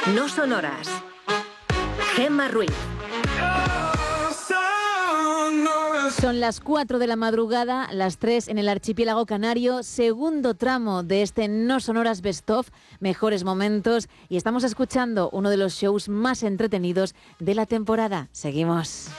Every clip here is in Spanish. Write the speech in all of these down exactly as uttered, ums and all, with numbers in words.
No son horas. Gemma Ruiz. Son las cuatro de la madrugada, las tres en el archipiélago canario, segundo tramo de este No son horas Best of, mejores momentos, y estamos escuchando uno de los shows más entretenidos de la temporada. Seguimos.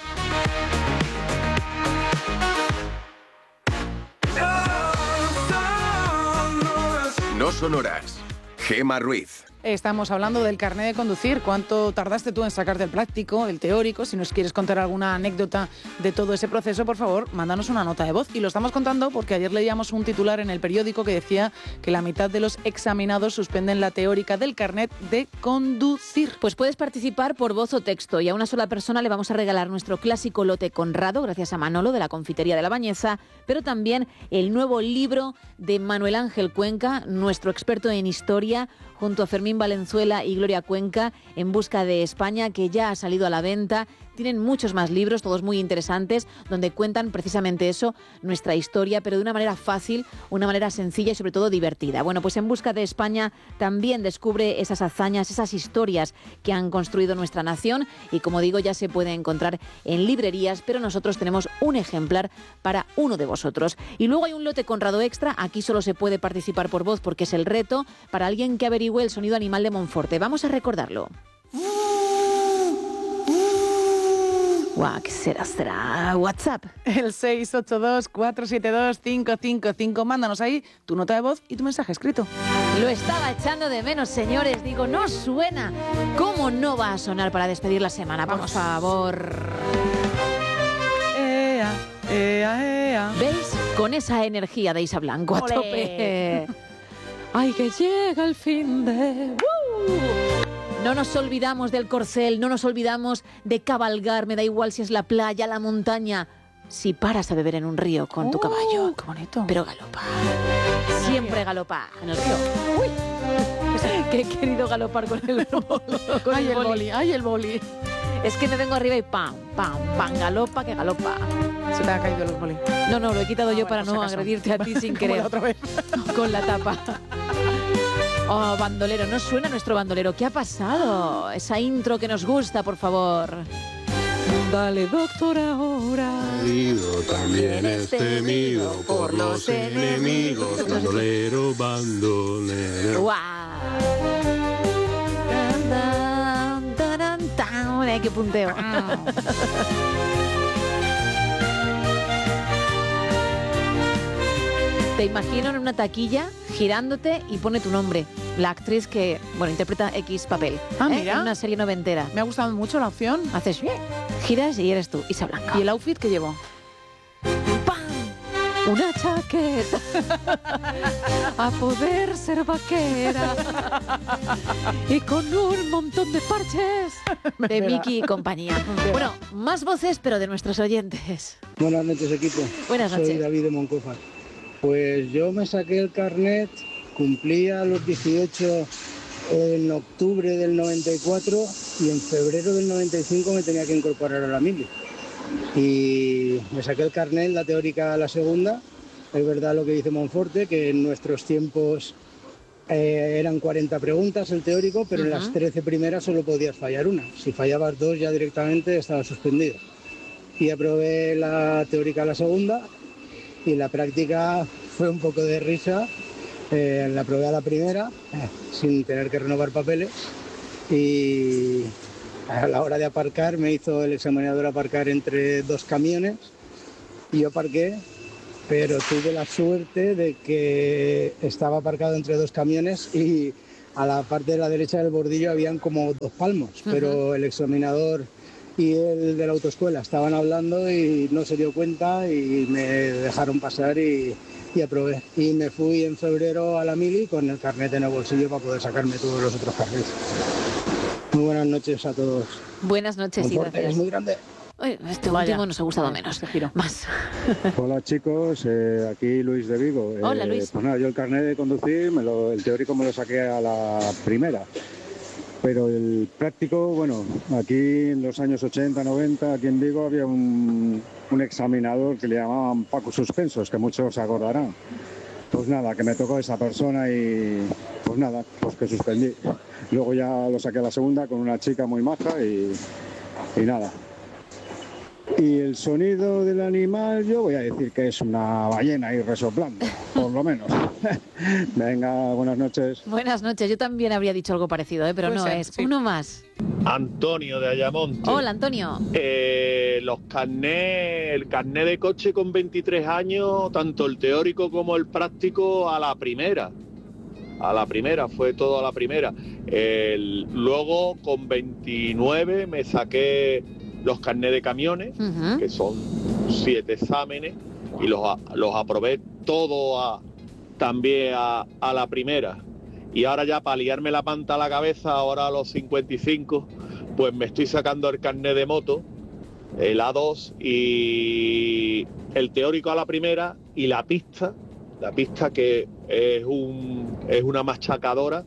No son horas. Gemma Ruiz. Estamos hablando del carnet de conducir. ¿Cuánto tardaste tú en sacarte el práctico, el teórico? Si nos quieres contar alguna anécdota de todo ese proceso, por favor, mándanos una nota de voz. Y lo estamos contando porque ayer leíamos un titular en el periódico que decía que la mitad de los examinados suspenden la teórica del carnet de conducir. Pues puedes participar por voz o texto, y a una sola persona le vamos a regalar nuestro clásico lote Conrado, gracias a Manolo de la Confitería de la Bañeza, pero también el nuevo libro de Manuel Ángel Cuenca, nuestro experto en historia, junto a Fermín Valenzuela y Gloria Cuenca, En busca de España, que ya ha salido a la venta. Tienen muchos más libros, todos muy interesantes, donde cuentan precisamente eso, nuestra historia, pero de una manera fácil, una manera sencilla y sobre todo divertida. Bueno, pues En busca de España también descubre esas hazañas, esas historias que han construido nuestra nación, y como digo, ya se puede encontrar en librerías, pero nosotros tenemos un ejemplar para uno de vosotros. Y luego hay un lote Conrado extra. Aquí solo se puede participar por voz porque es el reto, para alguien que averigüe el sonido animal de Monforte. Vamos a recordarlo. Guau, ¿qué será? ¿Será WhatsApp? El seis ocho dos, cuatro siete dos, cinco cinco cinco. Mándanos ahí tu nota de voz y tu mensaje escrito. Lo estaba echando de menos, señores. Digo, no suena. ¿Cómo no va a sonar para despedir la semana? Por Vamos. favor. Ea, ea, ea. ¿Veis? Con esa energía de Isa Blanco a ¡Olé! tope. ¡Ay, que llega el fin de... ¡Uh! No nos olvidamos del corcel, no nos olvidamos de cabalgar, me da igual si es la playa, la montaña. Si paras a beber en un río con tu ¡Oh, caballo, qué bonito! pero galopa. Siempre galopa en el río. ¡Uy! Que he querido galopar con el boli. Con ¡Ay, el el boli. boli! ¡Ay, el boli! Es que me vengo arriba y pam, pam, pam, galopa, que galopa. Se te ha caído el boli. No, no, lo he quitado Ah, yo bueno, para por si no acaso. agredirte a ti sin Como querer. la otra vez. Con la tapa. Oh, bandolero, no suena nuestro bandolero. ¿Qué ha pasado? Esa intro que nos gusta, por favor. Dale, doctor, ahora. Temido también es temido por los enemigos. Bandolero, bandolero. ¡Guau! Tan, tan, tan, tan. ¡Ay, qué punteo! Te imagino en una taquilla girándote y pone tu nombre. La actriz que, bueno, interpreta X papel. Ah, ¿eh? mira. En una serie noventera. Me ha gustado mucho la opción. Haces, giras y eres tú, Isa Blanca. ¿Y el outfit que llevo? ¡Pam! Una chaqueta a poder ser vaquera y con un montón de parches de Miki y compañía. Bueno, más voces, pero de nuestros oyentes. Buenas noches, equipo. Buenas noches. Soy David de Moncófar. Pues yo me saqué el carnet, cumplía los dieciocho en octubre del noventa y cuatro y en febrero del noventa y cinco me tenía que incorporar a la mili. Y me saqué el carnet, la teórica la segunda. Es verdad lo que dice Monforte, que en nuestros tiempos eh, eran cuarenta preguntas el teórico, pero uh-huh. en las trece primeras solo podías fallar una. Si fallabas dos ya directamente estaba suspendido. Y aprobé la teórica la segunda y la práctica fue un poco de risa. Eh, la aprobé a la primera eh, sin tener que renovar papeles y a la hora de aparcar me hizo el examinador aparcar entre dos camiones y yo aparqué, pero tuve la suerte de que estaba aparcado entre dos camiones y a la parte de la derecha del bordillo habían como dos palmos, uh-huh. pero el examinador y el de la autoescuela estaban hablando y no se dio cuenta y me dejaron pasar y, y aprobé. Y me fui en febrero a la mili con el carnet en el bolsillo para poder sacarme todos los otros carnets. Muy buenas noches a todos. Buenas noches y gracias. Es muy grande. Este Vaya. último nos ha gustado menos. Este giro. Más. Hola chicos, eh, aquí Luis de Vigo. Eh, Hola Luis. Pues nada, yo el carnet de conducir, me lo, el teórico me lo saqué a la primera. Pero el práctico, bueno, aquí en los años ochenta, noventa, aquí en Vigo había un, un examinador que le llamaban Paco Suspensos, que muchos se acordarán. Pues nada, que me tocó esa persona y pues nada, pues que suspendí. Luego ya lo saqué a la segunda con una chica muy maja y, y nada. Y el sonido del animal, yo voy a decir que es una ballena ahí resoplando, por lo menos. Venga, buenas noches. Buenas noches, yo también habría dicho algo parecido, ¿eh? Pero Puede no ser, es. sí. Uno más. Antonio de Ayamonte. Hola, Antonio. Eh, los carnés, el carné de coche con veintitrés años, tanto el teórico como el práctico a la primera. A la primera, fue todo a la primera. El, luego con veintinueve me saqué los carnés de camiones, Uh-huh. que son siete exámenes, y los, a- los aprobé todo a- también a, a la primera. Y ahora ya para liarme la manta a la cabeza, ahora a los cincuenta y cinco, pues me estoy sacando el carnet de moto, el A dos, y el teórico a la primera, y la pista, la pista que es, un, es una machacadora,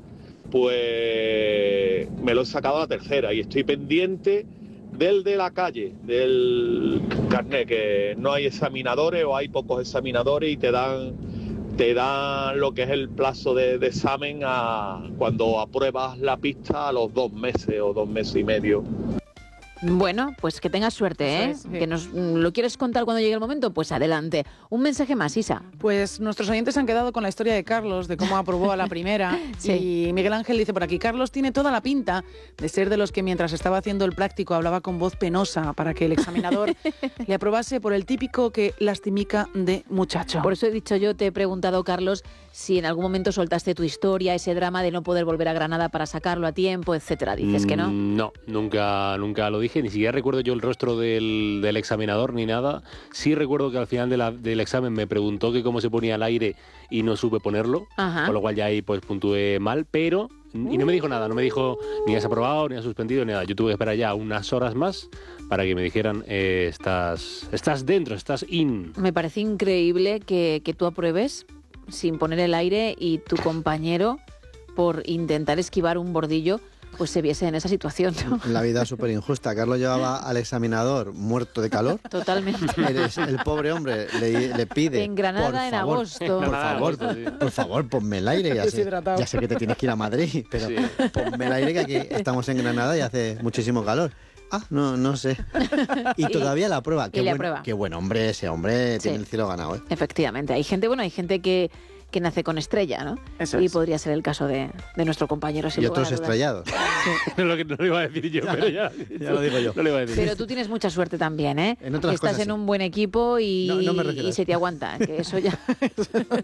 pues me lo he sacado a la tercera, y estoy pendiente del de la calle, del carnet, que no hay examinadores o hay pocos examinadores y te dan te dan lo que es el plazo de, de examen a cuando apruebas la pista a los dos meses o dos meses y medio. Bueno, pues que tengas suerte, ¿eh? Eso es, sí. Que nos lo quieres contar cuando llegue el momento, pues adelante. Un mensaje más, Isa. Pues nuestros oyentes han quedado con la historia de Carlos, de cómo aprobó a la primera. Sí. Y Miguel Ángel dice por aquí, Carlos tiene toda la pinta de ser de los que mientras estaba haciendo el práctico hablaba con voz penosa para que el examinador le aprobase por el típico que lastimica de muchacho. Por eso he dicho yo, te he preguntado, Carlos, si en algún momento soltaste tu historia, ese drama de no poder volver a Granada para sacarlo a tiempo, etcétera. Dices que no. Mm, No, nunca, nunca lo dije, ni siquiera recuerdo yo el rostro del, del examinador ni nada. Sí recuerdo que al final de la- del examen me preguntó que cómo se ponía el aire y no supe ponerlo, Ajá. con lo cual ya ahí pues puntué mal, pero... Y no me dijo nada, no me dijo ni has aprobado, ni has suspendido, ni nada. Yo tuve que esperar ya unas horas más para que me dijeran, eh, estás, estás dentro, estás in. Me parece increíble que, que tú apruebes sin poner el aire y tu compañero, por intentar esquivar un bordillo, pues se viese en esa situación, ¿no? La vida es súper injusta. Carlos llevaba al examinador muerto de calor. Totalmente. Eres- el pobre hombre le, le pide. En Granada por en favor, agosto. Por Granada en favor, agosto, sí. por favor, ponme el aire. Ya sé, Deshidratado. ya sé que te tienes que ir a Madrid, pero Sí. ponme el aire que aquí estamos en Granada y hace muchísimo calor. Ah, no, no sé. Y todavía la prueba. Y Qué le buen, aprueba. qué buen hombre, ese hombre tiene Sí. el cielo ganado, ¿eh? Efectivamente. Hay gente, bueno, hay gente que, que nace con estrella, ¿no? Eso y es. podría ser el caso de, de nuestro compañero, sin Y lugar a otros dudas. estrellados. No lo, que- no lo iba a decir yo, pero ya, Ya lo digo yo. No lo iba a decir. Pero tú tienes mucha suerte también, ¿eh? En otras Estás cosas en sí. un buen equipo y, No, no me refiero a y eso. se te aguanta, que eso ya...